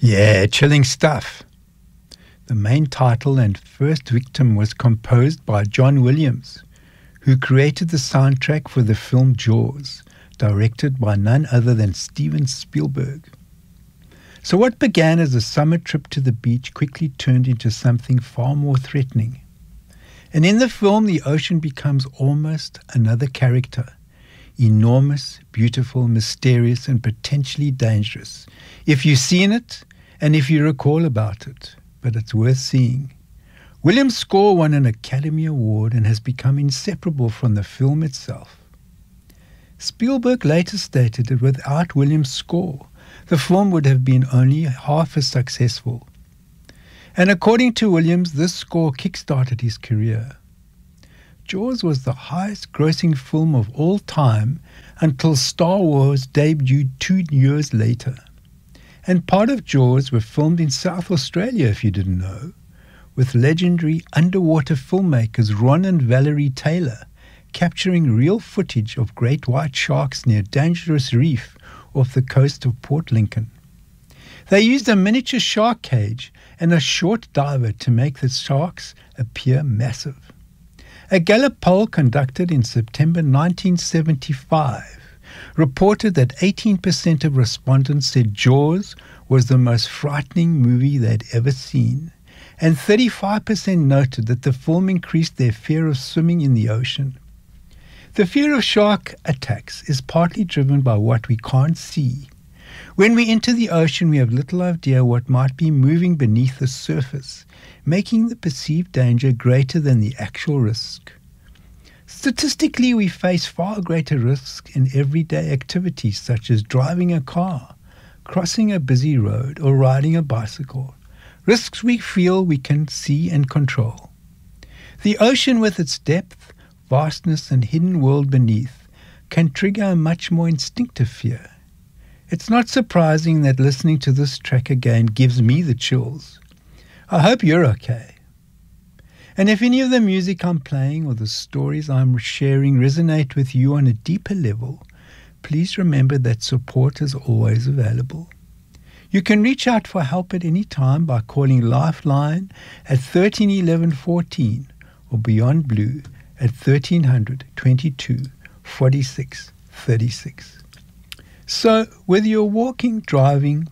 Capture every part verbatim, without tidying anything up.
Yeah, chilling stuff. The main title and first victim was composed by John Williams, who created the soundtrack for the film Jaws, directed by none other than Steven Spielberg. So what began as a summer trip to the beach quickly turned into something far more threatening. And in the film, the ocean becomes almost another character. Enormous, beautiful, mysterious, and potentially dangerous. If you've seen it, and if you recall about it, but it's worth seeing. Williams' score won an Academy Award and has become inseparable from the film itself. Spielberg later stated that without Williams' score, the film would have been only half as successful. And according to Williams, this score kick-started his career. Jaws was the highest-grossing film of all time until Star Wars debuted two years later. And part of Jaws were filmed in South Australia, if you didn't know, with legendary underwater filmmakers Ron and Valerie Taylor capturing real footage of great white sharks near Dangerous Reef off the coast of Port Lincoln. They used a miniature shark cage and a short diver to make the sharks appear massive. A Gallup poll conducted in September nineteen seventy-five reported that eighteen percent of respondents said Jaws was the most frightening movie they'd ever seen, and thirty-five percent noted that the film increased their fear of swimming in the ocean. The fear of shark attacks is partly driven by what we can't see. When we enter the ocean, we have little idea what might be moving beneath the surface, making the perceived danger greater than the actual risk. Statistically, we face far greater risks in everyday activities such as driving a car, crossing a busy road, or riding a bicycle. Risks we feel we can see and control. The ocean, with its depth, vastness, and hidden world beneath, can trigger a much more instinctive fear. It's not surprising that listening to this track again gives me the chills. I hope you're okay. And if any of the music I'm playing or the stories I'm sharing resonate with you on a deeper level, please remember that support is always available. You can reach out for help at any time by calling Lifeline at thirteen eleven fourteen or Beyond Blue at thirteen hundred twenty-two forty-six thirty-six. So, whether you're walking, driving,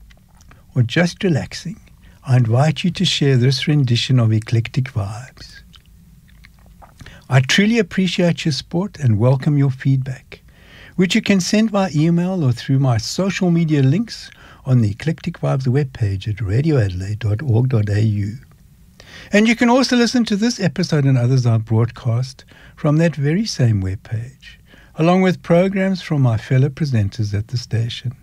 or just relaxing, I invite you to share this rendition of Eclectic Vibes. I truly appreciate your support and welcome your feedback, which you can send via email or through my social media links on the Eclectic Vibes webpage at radio adelaide dot org dot a u. And you can also listen to this episode and others I broadcast from that very same webpage, along with programs from my fellow presenters at the station.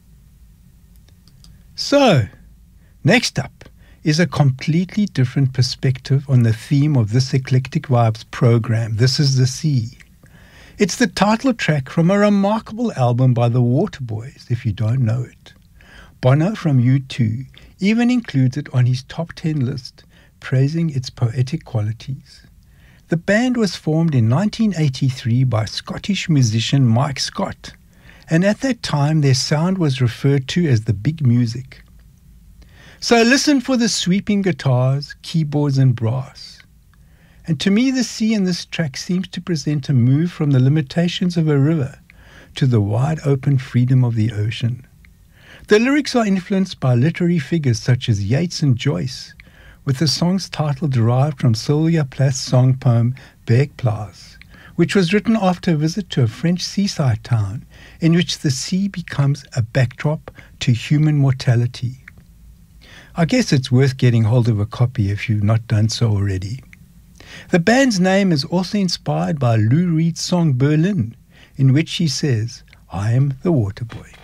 So, next up is a completely different perspective on the theme of this Eclectic Vibes program, This Is the Sea. It's the title track from a remarkable album by the Waterboys, if you don't know it. Bono from U two even includes it on his top ten list, praising its poetic qualities. The band was formed in nineteen eighty-three by Scottish musician Mike Scott, and at that time their sound was referred to as the big music. So listen for the sweeping guitars, keyboards and brass. And to me, the sea in this track seems to present a move from the limitations of a river to the wide open freedom of the ocean. The lyrics are influenced by literary figures such as Yeats and Joyce, with the song's title derived from Sylvia Plath's song poem Bergplaats, which was written after a visit to a French seaside town in which the sea becomes a backdrop to human mortality. I guess it's worth getting hold of a copy if you've not done so already. The band's name is also inspired by Lou Reed's song Berlin, in which he says, "I am the water boy."